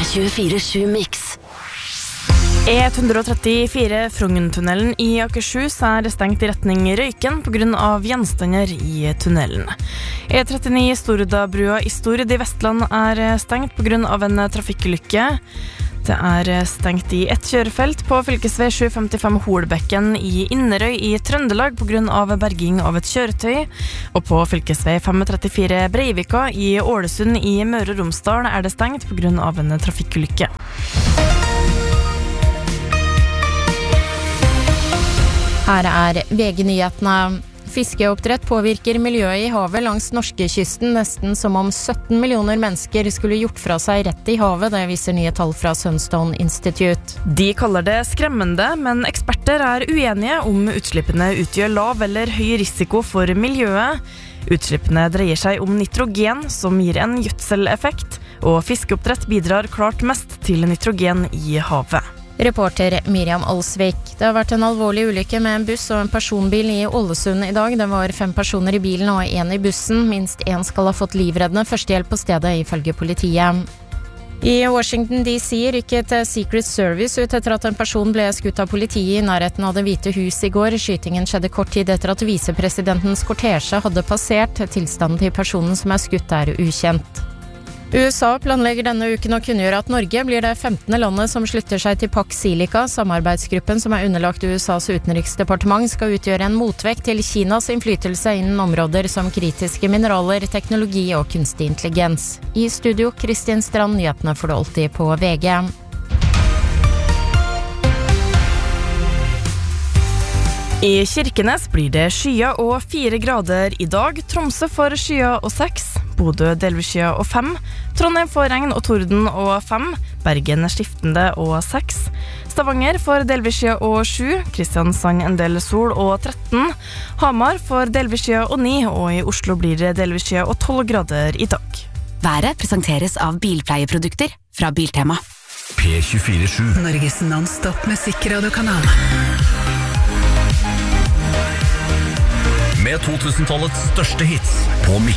P24 Mix. E134 Frogn-tunnelen i Akershus stengt i retning Røyken på grunn av gjenstander i tunnelen. E39 Stordabrua i Stord i Vestland stengt på grunn av en trafikkulykke. Det stengt i ett kjørefelt på fylkesvei 755 Holbekken i Inderøy i Trøndelag på grunn av berging av et kjøretøy. Og på fylkesvei 534 Breivika i Ålesund i Møre og Romsdal det stengt på grunn av en trafikkulykke. Her VG-nyhetene. Fiskeoppdrett påvirker miljøet i havet langs norskekysten, nesten som om 17 millioner mennesker skulle gjort fra seg rett i havet, det viser nye tall fra Sunstone Institute. De kaller det skremmende, men eksperter uenige om utslippene utgjør lav eller høy risiko for miljøet. Utslippene dreier seg om nitrogen, som gir en gjødseleffekt, og fiskeoppdrett bidrar klart mest til nitrogen i havet. Reporter Miriam Alsvik. Det har vært en alvorlig ulykke med en buss og en personbil i Ålesund i dag. Det var 5 personer i bilen og 1 i bussen. Minst 1 skal ha fått livreddende førstehjelp på stedet, ifølge politiet. I Washington DC rykket Secret Service ut etter at en person ble skutt av politiet i nærheten av Det hvite hus i går. Skytingen skjedde kort tid etter at visepresidentens kortesje hadde passert. Tilstanden til personen som skutt ukjent. USA planlegger denne uken å kunngjøre at Norge blir det 15. landet som slutter seg til Pax Silica. Samarbeidsgruppen som underlagt USAs utenriksdepartement skal utgjøre en motvekt til Kinas innflytelse innen områder som kritiske mineraler, teknologi og kunstig intelligens. I studio, Kristin Strand, nyhetene får du alltid på VG. I Kirkenes blir det skya og 4 grader i dag. Tromsø får skya og 6. Bodø delvis skya og 5. Trondheim får regn og torden og 5. Bergen skiftende og 6. Stavanger får delvis skya og 7. Kristiansand en del sol og 13. Hamar får delvis skya og 9. Og i Oslo blir det delvis skya og 12 grader i dag. Været presenteres av bilpleieprodukter fra Biltema. P24 Norges non-stop musikkradiokanal. med 2000-tallets største hits på